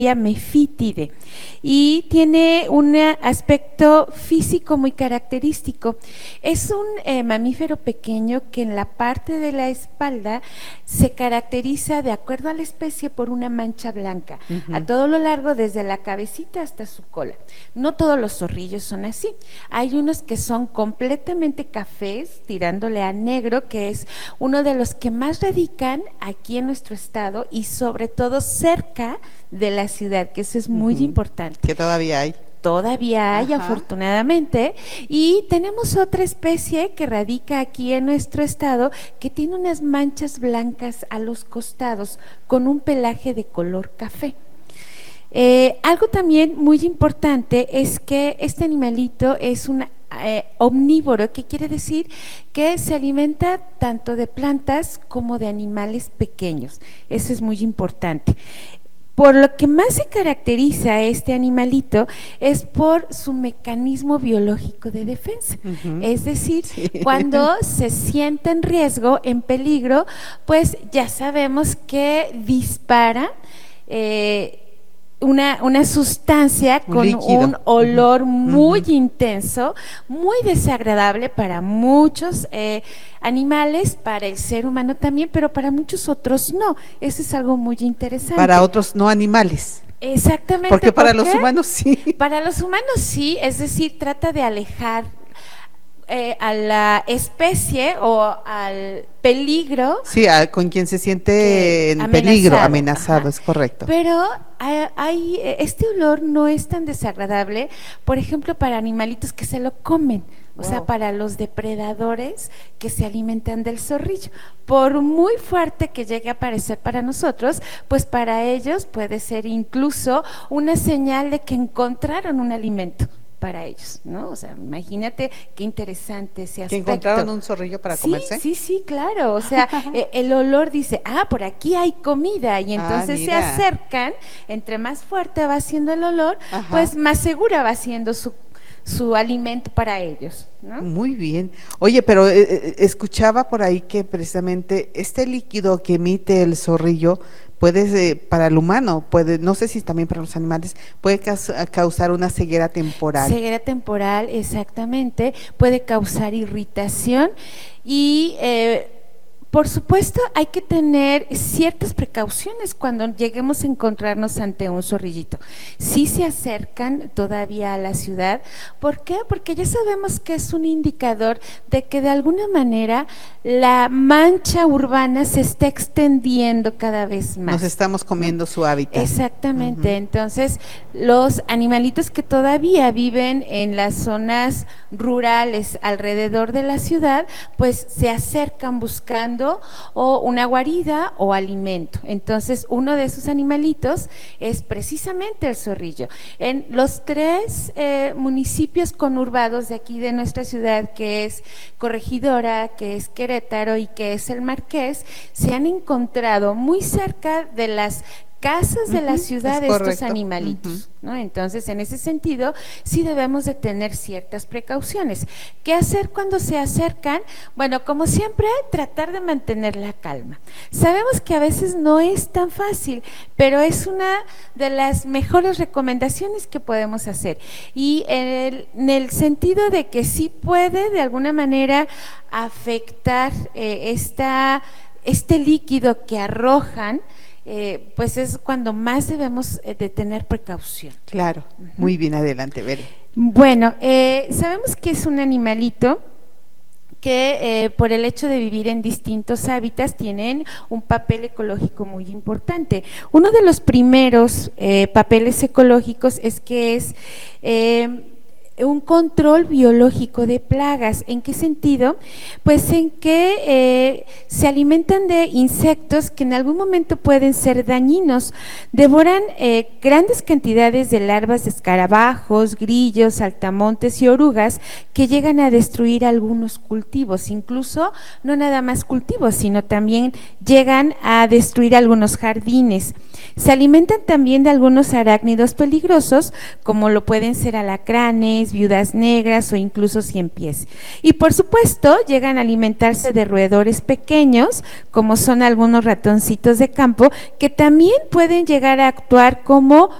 Mefítide, y tiene un aspecto físico muy característico. Es un mamífero pequeño que en la parte de la espalda se caracteriza, de acuerdo a la especie, por una mancha blanca a todo lo largo, desde la cabecita hasta su cola. No todos los zorrillos son así. Hay unos que son completamente cafés, tirándole a negro, que es uno de los que más radican aquí en nuestro estado y sobre todo cerca de la ciudad, que eso es muy importante. Que todavía hay. Todavía hay, afortunadamente, y tenemos otra especie que radica aquí en nuestro estado, que tiene unas manchas blancas a los costados, con un pelaje de color café. Algo también muy importante es que este animalito es un omnívoro, que quiere decir que se alimenta tanto de plantas como de animales pequeños. Eso es muy importante. Por lo que más se caracteriza a este animalito es por su mecanismo biológico de defensa. Es decir, cuando se siente en riesgo, en peligro, pues ya sabemos que dispara una sustancia con un olor muy intenso, muy desagradable para muchos animales, para el ser humano también, pero para muchos otros no. Eso es algo muy interesante. Para otros no animales. Exactamente. Porque para los humanos sí. Para los humanos sí, es decir, trata de alejar a la especie o al peligro. Sí, con quien se siente en peligro, amenazado, es correcto. Pero este olor no es tan desagradable, por ejemplo, para animalitos que se lo comen. O sea, para los depredadores que se alimentan del zorrillo. Por muy fuerte que llegue a parecer para nosotros, pues para ellos puede ser incluso una señal de que encontraron un alimento para ellos, ¿no? O sea, imagínate qué interesante ese aspecto. ¿Que encontraron un zorrillo para comerse? Sí, claro. O sea, el olor dice, por aquí hay comida, y entonces se acercan. Entre más fuerte va siendo el olor, pues más segura va siendo su alimento para ellos, ¿no? Muy bien. Oye, pero escuchaba por ahí que precisamente este líquido que emite el zorrillo puede, para el humano, no sé si también para los animales, puede causar una ceguera temporal. Ceguera temporal, exactamente, puede causar irritación y por supuesto hay que tener ciertas precauciones cuando lleguemos a encontrarnos ante un zorrillito. Sí se acercan todavía a la ciudad. ¿Por qué? Porque ya sabemos que es un indicador de que de alguna manera la mancha urbana se está extendiendo cada vez más. Nos estamos comiendo su hábitat. Exactamente. Entonces, los animalitos que todavía viven en las zonas rurales alrededor de la ciudad, pues se acercan buscando o una guarida o alimento. Entonces, uno de esos animalitos es precisamente el zorrillo. En los 3 municipios conurbados de aquí de nuestra ciudad, que es Corregidora, que es Querétaro y que es el Marqués, se han encontrado muy cerca de las casas de la ciudad estos animalitos, ¿no? Entonces, en ese sentido, sí debemos de tener ciertas precauciones. ¿Qué hacer cuando se acercan? Bueno, como siempre, tratar de mantener la calma. Sabemos que a veces no es tan fácil, pero es una de las mejores recomendaciones que podemos hacer. Y en el sentido de que sí puede, de alguna manera, afectar este líquido que arrojan, pues es cuando más debemos de tener precaución. Claro, muy bien, adelante, Bere. Bueno, sabemos que es un animalito que por el hecho de vivir en distintos hábitats tienen un papel ecológico muy importante. Uno de los primeros papeles ecológicos es que es un control biológico de plagas. ¿En qué sentido? Pues en que se alimentan de insectos que en algún momento pueden ser dañinos. Devoran grandes cantidades de larvas de escarabajos, grillos, saltamontes y orugas que llegan a destruir algunos cultivos, incluso no nada más cultivos, sino también llegan a destruir algunos jardines. Se alimentan también de algunos arácnidos peligrosos, como lo pueden ser alacranes, arañas viudas negras o incluso ciempiés. Y por supuesto, llegan a alimentarse de roedores pequeños, como son algunos ratoncitos de campo, que también pueden llegar a actuar como